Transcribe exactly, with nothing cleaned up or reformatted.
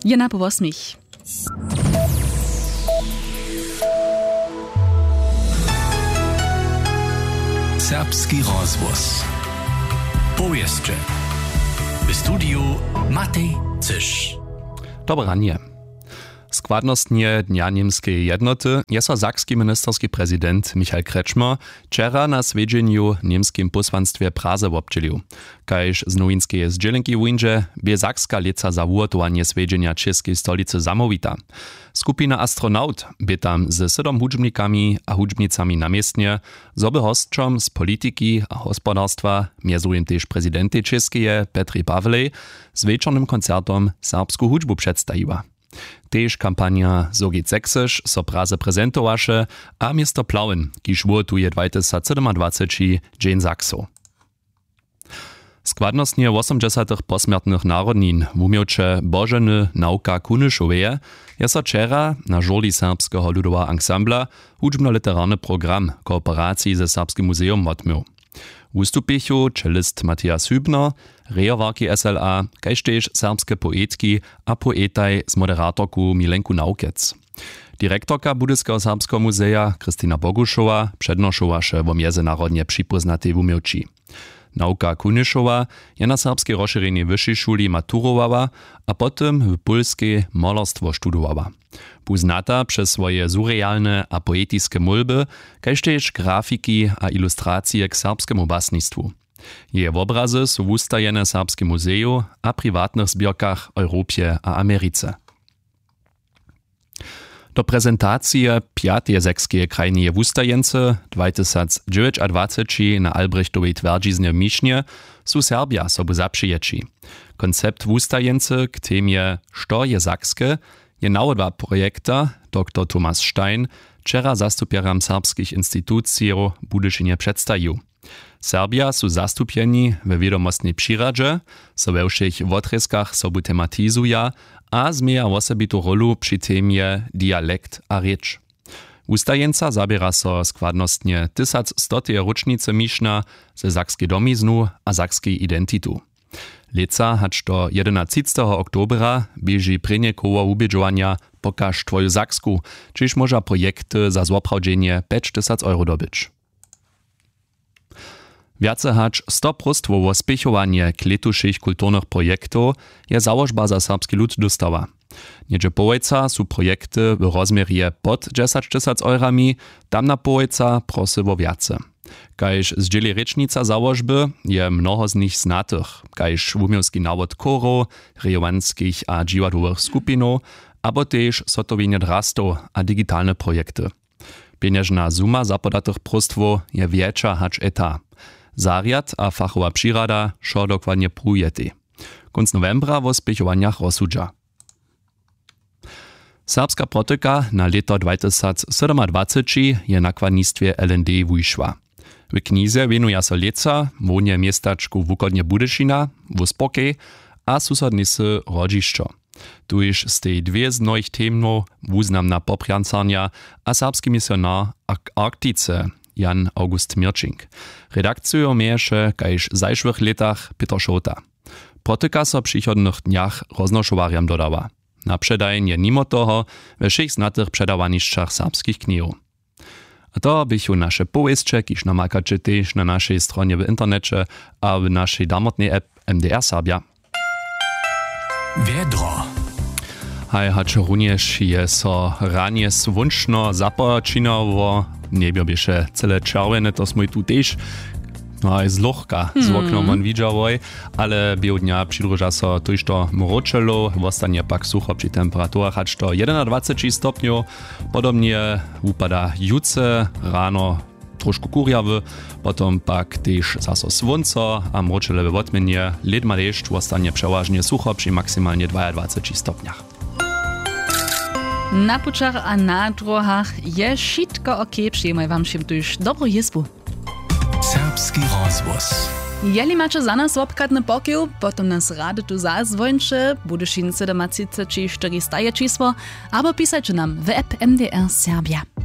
Je na po osmich. Serbski rozvoz. Powieszcze. W studiu Matej Cysz. Dobranie. Składnostnie Dnia Niemskiej Jednoty jest sakski ministerski prezydent Michal Kretschmer wczera na swiedzieniu niemskim posłanstwie Praze obdzielił. Kajż z nowinskiej zdzielenki windzie bie sakska leca za ugotowanie swiedzienia czeskiej stolicy zamówita. Skupina Astronaut bie tam ze siedem hudźbnikami a hudźbnicami namiestnie, zoby hostczom z polityki a gospodarstwa, miezujem też prezydenty czeskie Petry Pawlej, z wieczornym koncertom serbsku hudźbu przedstawiła. Tež kampania Zogi Cekseš so Praze prezentowaše a miasto Plauen, kiž wotuje dwadzieścia siedem Jane Saxo. Składnostnie osiemdziesiątych posmiertnych narodnin w umiocze Bożeny Nauka Kunyšoweje je so wczera na żurli serbskiego ludowa ansambla hudźbno-literarny program kooperacji ze Serbskim muzeum odmył. Wustupichu cellist Matthias Hübner, rejowarki S L A, kaž tež serbske poetki a poetaj z moderatorku Milenku Naukec. Direktorka Budyskiego Serbskiego Muzeja Kristina Bogušova přednošovaše wo mjezynarodnie připoznatej wumiłči. Nauka Kunyšova je na serbskiej rozszerzenie wyższej szuli maturowała, a potem w polskiej malarstwo studowała. Poznata przez swoje surrealne a poetyckie mulby, kaž tež grafiki a ilustracje k serbskiemu basnictwu. Jej obrazy są wustajene w Serbskim muzeju a prywatnych zbiorkach Europie a Ameryce. Do prezentacije piatej sekskiej krajnie wustajence dwa tysiące dziewiętnaście na Albrechtowej twierdziznie w Misznie su Serbia sobu zaprzyjeci. Koncept wustajence k temie Što je sakskie je nawodwa projekta dr Thomas Stein wczera zastupieram serbskich instytucji Budyšinie przedstawił. Serbia su zastupieni we wiadomostnej przyradzie, so we všech wotreskach sobu tematizuja, a zmieja osobitú rolu przy temie dialekt a rzecz. Ustajenca zabiera so składnostnie tysiąc stotej rocznicy Miszna ze sakskiej domiznu a sakskiej identitu. Leca hacz do jedenastego oktobra bieži prenie koło ubieżowania Pokaż twoju saksku, czyż może projekty za złoprawdzenie pięć tysięcy euro dobyć. Wiace hacz sto prostwo o spiechowanie kletuszych kulturnych projektów je założba za serbski lud dostała. Niedzie połojca su projekty w rozmierze pod dziesięć tysięcy eurami, tam na połojca prosy o wiace. Kajż zdzieli rečnica założby je mnoho z nich znatych, kajż wumiowski nawod chorów, rejowanskich a dziwadowych skupinów, abo tež sotowienie drastów a digitalne projekty. Pieniężna suma zapodatych prostwo je większa hacz eta. Zariad a fachowa przyrada šo dokładnie prujety. Konc novembra w spiechowaniach rozsudza. Serbska protyka na leto dwa tysiące siedemdziesiąt je na kładnictwie L N D wyszła. W knize wienuje so leca, wonie miestaczku wukodnie Budyšina, w spokej, a susodnisy rodziszczo. Tuż z tej dwie z nowych temno wuznamna popriancarnia a serbski misjonar Arktice Jan August Mirčink. Redakcjo mieješe kajž w zajszłych letach Peter Šota. Protyka so w przychodnych dniach roznošowarjam dodała. Na przedajenie mimo toho we všech znatych przedawaniszczach serbskich knihów. A to bychu nasze powieszcze, kiż namakacie też na naszej stronie w internecie a w naszej damotnej app M D R Serbia. Wiedro. Haj, hacz również je so ranie swunczno započinowo, nie bieše cele czerwone, to smo tu też, no jest lochka z oknom on widziałoj, ale bił dnia przydruża so tuż to mroczelo, wostanie pak sucho przy temperaturach, hacz to jedenadvacet stopniów, podobnie upada juce, rano troszkę kurjawy, potom pak też zaso słońce, a mroczele w odmienie, led ma deszcz, wostanie przeważnie sucho przy maksymalnie dwadzieścia stopniach. Na pučach a na drohach je šitko ok, przyjmaj wam się tuż dobrą jizbu. Serbski rozvoz. Jeli macie za nas obkadny pokiel, potom nas rady tu zazwończe, Budyšin siedemdziesiąt cztery cztery cztery, albo pisajcie nam w app M D R Serbia.